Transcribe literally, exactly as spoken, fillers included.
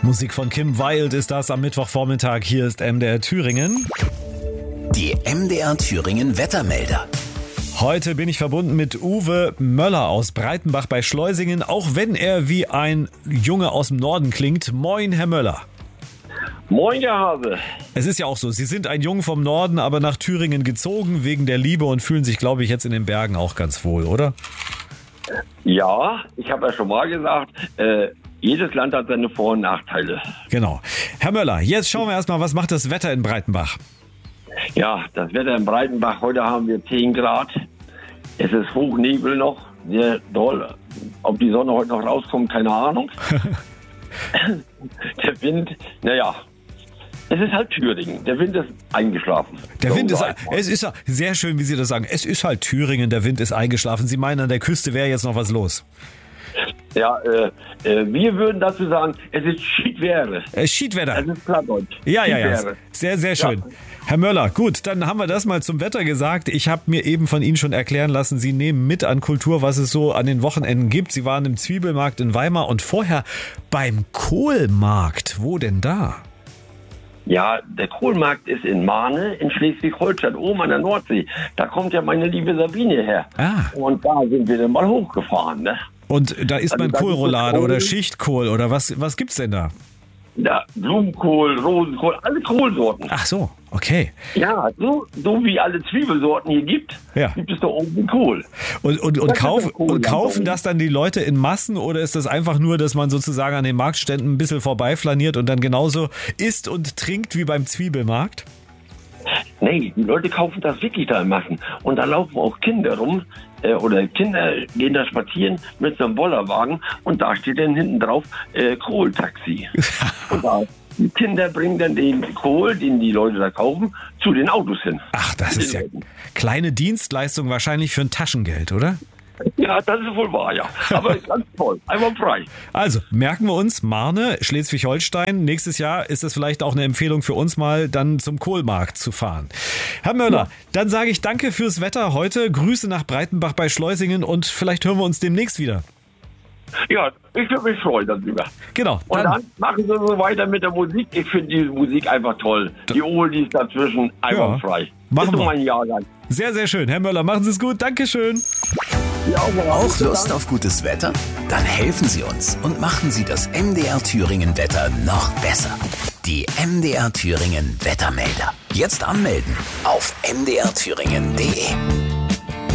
Musik von Kim Wilde ist das am Mittwochvormittag. Hier ist M D R Thüringen. Die M D R Thüringen Wettermelder. Heute bin ich verbunden mit Uwe Möller aus Breitenbach bei Schleusingen, auch wenn er wie ein Junge aus dem Norden klingt. Moin, Herr Möller. Moin, Herr Hase. Es ist ja auch so, Sie sind ein Jung vom Norden, aber nach Thüringen gezogen wegen der Liebe und fühlen sich, glaube ich, jetzt in den Bergen auch ganz wohl, oder? Ja, ich habe ja schon mal gesagt, äh, jedes Land hat seine Vor- und Nachteile. Genau. Herr Möller, jetzt schauen wir erstmal, was macht das Wetter in Breitenbach? Ja, das Wetter in Breitenbach, heute haben wir zehn Grad. Es ist Hochnebel noch, sehr doll. Ob die Sonne heute noch rauskommt, keine Ahnung. Der Wind, naja, es ist halt Thüringen. Der Wind ist eingeschlafen. Der so Wind ist, einfach. es ist sehr schön, wie Sie das sagen. Es ist halt Thüringen, der Wind ist eingeschlafen. Sie meinen, an der Küste wäre jetzt noch was los. Ja, äh, äh, wir würden dazu sagen, es ist Schiedwetter. Es Schiedwetter. Es ist Plattdeutsch. Ja, ja, ja. Schiedwetter. Sehr, sehr schön. Ja. Herr Möller, gut, dann haben wir das mal zum Wetter gesagt. Ich habe mir eben von Ihnen schon erklären lassen, Sie nehmen mit an Kultur, was es so an den Wochenenden gibt. Sie waren im Zwiebelmarkt in Weimar und vorher beim Kohlmarkt. Wo denn da? Ja, der Kohlmarkt ist in Mahne in Schleswig-Holstein, oben an der Nordsee. Da kommt ja meine liebe Sabine her. Ah. Und da sind wir dann mal hochgefahren, ne? Und da isst Also man da gibt es Kohlroulade Kohl. oder Schichtkohl oder was, was gibt's denn da? Ja, Blumenkohl, Rosenkohl, alle Kohlsorten. Ach so, okay. Ja, so, so wie alle Zwiebelsorten hier gibt, Ja. gibt es da oben Kohl. Und, und, und, Das ist kauf, der Kohl und da kaufen oben. das dann die Leute in Massen oder ist das einfach nur, dass man sozusagen an den Marktständen ein bisschen vorbeiflaniert und dann genauso isst und trinkt wie beim Zwiebelmarkt? Nee, die Leute kaufen das wirklich da in Massen. Und da laufen auch Kinder rum, äh, oder Kinder gehen da spazieren mit so einem Bollerwagen und da steht dann hinten drauf äh, Kohltaxi. Und da, die Kinder bringen dann den Kohl, den die Leute da kaufen, zu den Autos hin. Ach, das Zu ist den ja Leuten. kleine Dienstleistung wahrscheinlich für ein Taschengeld, oder? Ja, das ist wohl wahr, ja. Aber ganz toll, einfach frei. Also, merken wir uns, Marne, Schleswig-Holstein. Nächstes Jahr ist das vielleicht auch eine Empfehlung für uns mal, dann zum Kohlmarkt zu fahren. Herr Möller, ja. Dann sage ich danke fürs Wetter heute. Grüße nach Breitenbach bei Schleusingen und vielleicht hören wir uns demnächst wieder. Ja, ich würde mich freuen darüber. Genau. Und dann, machen Sie so weiter mit der Musik. Ich finde die Musik einfach toll. Die Oldies dazwischen, einfach Ja, frei. machen ist so wir. mein Jahrgang. Sehr, sehr schön. Herr Möller, machen Sie es gut. Dankeschön. Ja, Auch Lust auf gutes Wetter? Dann helfen Sie uns und machen Sie das M D R Thüringen Wetter noch besser. Die M D R Thüringen Wettermelder. Jetzt anmelden auf m d r thüringen punkt d e.